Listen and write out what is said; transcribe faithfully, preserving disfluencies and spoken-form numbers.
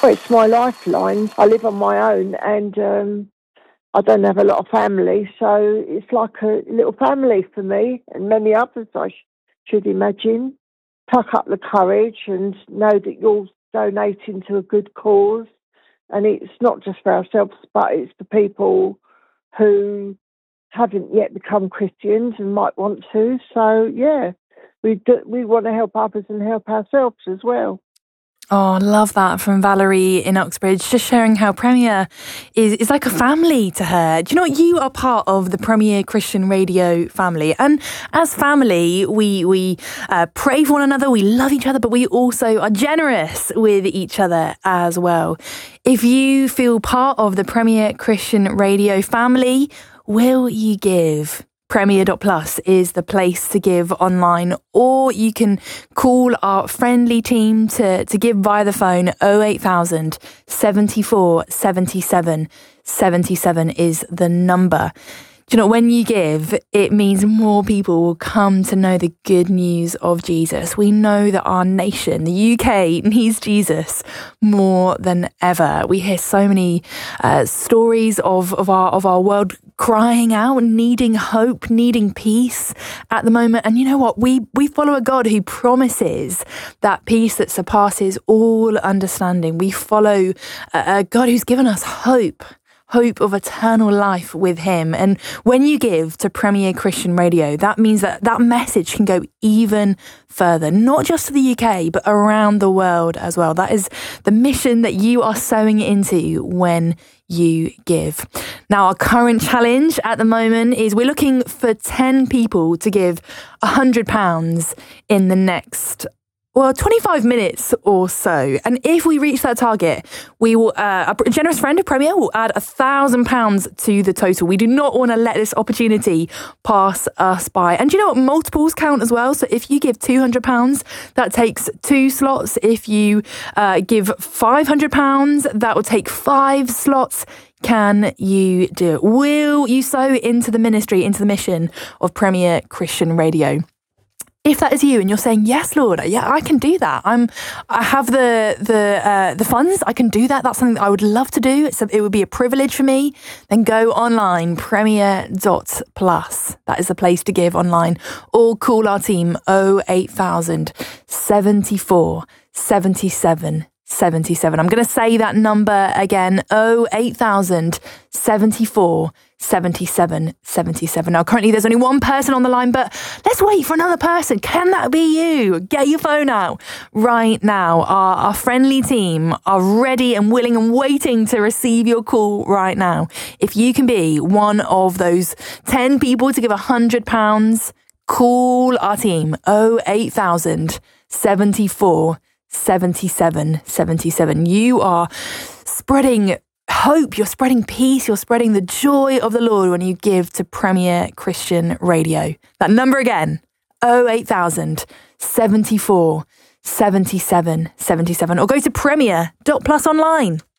Well, it's my lifeline. I live on my own, and um, I don't have a lot of family, so it's like a little family for me and many others, I sh- should imagine. Pluck up the courage and know that you're donating to a good cause. And it's not just for ourselves, but it's for people who haven't yet become Christians and might want to. So, yeah, we do, we want to help others and help ourselves as well. Oh, I love that from Valerie in Uxbridge, just sharing how Premier is, is like a family to her. Do you know what? You are part of the Premier Christian Radio family. And as family, we, we uh, pray for one another, we love each other, but we also are generous with each other as well. If you feel part of the Premier Christian Radio family, will you give? Premier dot plus is the place to give online, or you can call our friendly team to, to give via the phone. oh eight thousand, seventy-four, seventy-seven, seventy-seven is the number. Do you know, when you give, it means more people will come to know the good news of Jesus. We know that our nation, the U K, needs Jesus more than ever. We hear so many uh, stories of, of our of our world crying out, needing hope, needing peace at the moment. And you know what? We we follow a God who promises that peace that surpasses all understanding. We follow a, a God who's given us hope. Hope of eternal life with him. And when you give to Premier Christian Radio, that means that that message can go even further, not just to the U K, but around the world as well. That is the mission that you are sowing into when you give. Now, our current challenge at the moment is we're looking for ten people to give one hundred pounds in the next Well, twenty-five minutes or so. And if we reach that target, we will, uh, a generous friend of Premier will add a thousand pounds to the total. We do not want to let this opportunity pass us by. And you know what? Multiples count as well. So if you give two hundred pounds, that takes two slots. If you uh, give five hundred pounds, that will take five slots. Can you do it? Will you sow into the ministry, into the mission of Premier Christian Radio? If that is you and you're saying, yes, Lord, yeah, I can do that. I'm, I have the the uh, the funds. I can do that. That's something that I would love to do. It's a, it would be a privilege for me. Then go online, Premier dot plus. That is the place to give online. Or call our team oh eight thousand, seventy-four, seventy-seven, seventy-seven. I'm going to say that number again, oh eight thousand, seventy-four, seventy-seven, seventy-seven. Now, currently there's only one person on the line, but let's wait for another person. Can that be you? Get your phone out right now. Our, our friendly team are ready and willing and waiting to receive your call right now. If you can be one of those ten people to give one hundred pounds, call our team, oh eight thousand, seventy-four, seventy-seven, seventy-seven. You are spreading hope, you're spreading peace, you're spreading the joy of the Lord when you give to Premier Christian Radio. That number again, oh eight thousand, seventy-four, seventy-seven, seventy-seven, or go to Premier dot plus online.